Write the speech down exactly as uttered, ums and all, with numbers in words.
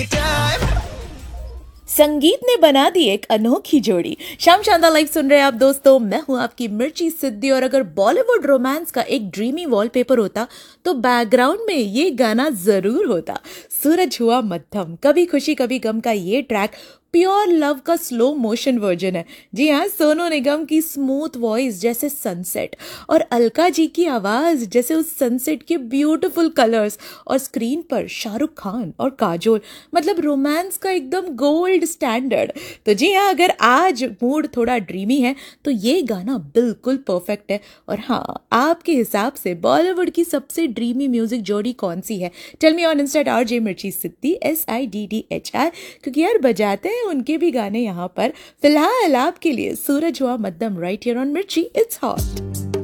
संगीत ने बना दी एक अनोखी जोड़ी। शाम शानदार लाइव सुन रहे हैं आप दोस्तों, मैं हूं आपकी मिर्ची सिद्धि। और अगर बॉलीवुड रोमांस का एक ड्रीमी वॉलपेपर होता तो बैकग्राउंड में ये गाना जरूर होता। सूरज हुआ मध्यम, कभी खुशी कभी गम का ये ट्रैक प्योर लव का स्लो मोशन वर्जन है। जी हाँ, सोनू निगम की स्मूथ वॉइस जैसे सनसेट और अलका जी की आवाज जैसे उस सनसेट के ब्यूटीफुल कलर्स, और स्क्रीन पर शाहरुख खान और काजोल, मतलब रोमांस का एकदम गोल्ड स्टैंडर्ड। तो जी हाँ, अगर आज मूड थोड़ा ड्रीमी है तो ये गाना बिल्कुल परफेक्ट है। और हाँ, आपके हिसाब से बॉलीवुड की सबसे ड्रीमी म्यूजिक जोड़ी कौन सी है? Tell me on Insta R J मिर्ची सिद्धि, S I D D H R, क्योंकि यार बजाते हैं उनके भी गाने यहाँ पर। फिलहाल आपके लिए सूरज हुआ मध्यम, राइट हियर ऑन मिर्ची, इट्स हॉट।